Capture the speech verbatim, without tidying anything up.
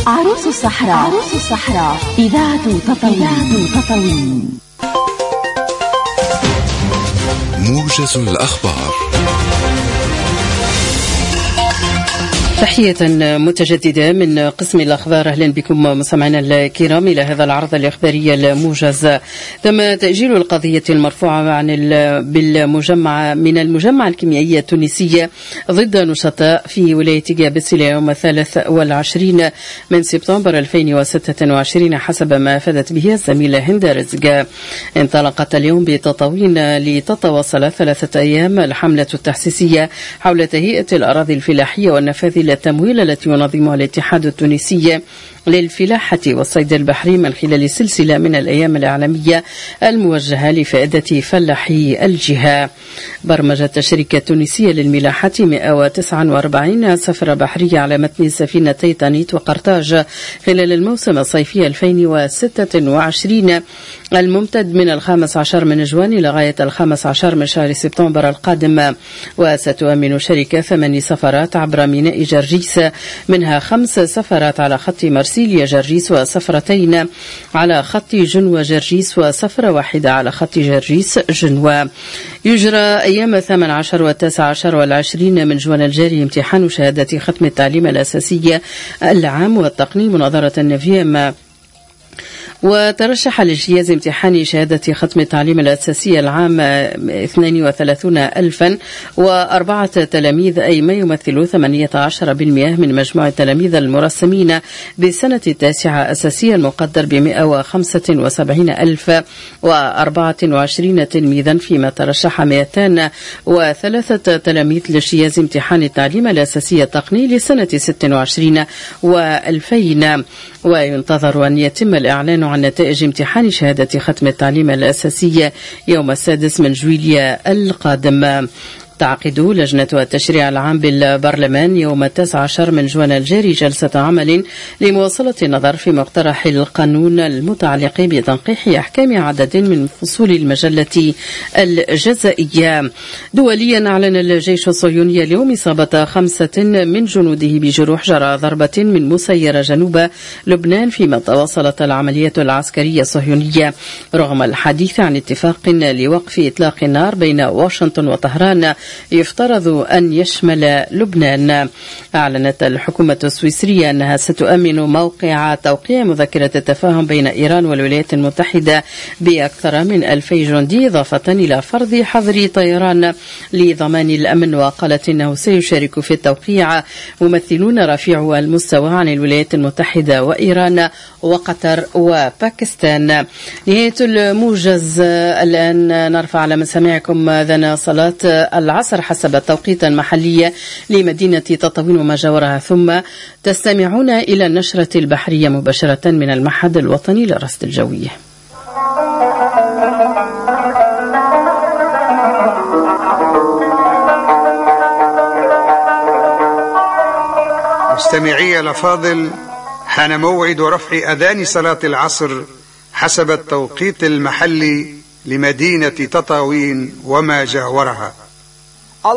عروس الصحراء. عروس الصحراء إذاعة تطاوين. تطاوين موجز الأخبار. تحية متجددة من قسم الأخبار. أهلا بكم مستمعينا الكرام إلى هذا العرض الإخباري الموجز. تم تأجيل القضية المرفوعة عن بالمجمع من المجمع الكيميائي التونسي ضد نشطاء في ولاية جابس إلى يوم الثالث والعشرين من سبتمبر ألفين وستة وعشرين حسب ما أفادت به الزميلة هند رزق. انطلقت اليوم بتطاوين لتتواصل ثلاثة أيام الحملة التحسيسية حول تهيئة الأراضي الفلاحية والنفاذ التمويل التي ينظمها الاتحاد التونسي للفلاحة والصيد البحري من خلال سلسلة من الأيام الإعلامية الموجهة لفائدة فلاحي الجهة. برمجت الشركة التونسية للملاحة مئة وتسعة وأربعين سفرة بحرية على متن سفينة تيتانيت وقرطاج خلال الموسم الصيفي ألفين وستة وعشرين الممتد من الخامس عشر من جوان إلى غاية الخامس عشر من شهر سبتمبر القادم. وستؤمن الشركة ثماني سفرات عبر ميناء جرجيس، منها خمس سفرات على خط مرسيليا جرجيس وسفرتين على خط جنوة جرجيس وسفرة واحدة على خط جرجيس جنوة. يجرى أيام الثامن عشر والتاسع عشر والعشرين من جوان الجاري امتحان شهادة ختم التعليم الأساسي العام والتقنين مناظرة النفيم. وترشح لاجتياز امتحان شهادة ختم التعليم الأساسي العام اثنين وثلاثين ألفا وأربعة تلاميذ، أي ما يمثل ثمانية عشر بالمئة من مجموع التلاميذ المرسمين بالسنة التاسعة أساسيا، المقدر بمئة وخمسة وسبعين ألف وأربعة وعشرين تلميذا، فيما ترشح مئتان وثلاثة تلاميذ لاجتياز امتحان التعليم الأساسي التقني لسنة ست وعشرين وألفين. وينتظر أن يتم الإعلان عن نتائج امتحان شهادة ختم التعليم الأساسي يوم السادس من جويلية القادم. تعقد لجنة التشريع العام بالبرلمان يوم التاسع عشر من جوان الجاري جلسة عمل لمواصلة النظر في مقترح القانون المتعلق بتنقيح أحكام عدد من فصول المجلة الجزائية. دوليا أعلن الجيش الصهيوني اليوم إصابة خمسة من جنوده بجروح جراء ضربة من مسيرة جنوب لبنان، فيما تواصلت العملية العسكرية الصهيونية رغم الحديث عن اتفاق لوقف إطلاق النار بين واشنطن وطهران يفترض أن يشمل لبنان. أعلنت الحكومة السويسرية أنها ستؤمن موقع توقيع مذكرة التفاهم بين إيران والولايات المتحدة بأكثر من ألفي جندي، إضافة إلى فرض حظر طيران لضمان الأمن. وقالت إنه سيشارك في التوقيع ممثلون رفيعو المستوى عن الولايات المتحدة وإيران وقطر وباكستان. نهاية الموجز. الآن نرفع على مسامعكم أذان صلاة العصر حسب التوقيت المحلي لمدينة تطاوين وما جاورها، ثم تستمعون إلى النشرة البحرية مباشرة من المعهد الوطني للرصد الجوي. مستمعي الأفاضل، حان موعد رفع أذان صلاة العصر حسب التوقيت المحلي لمدينة تطاوين وما جاورها.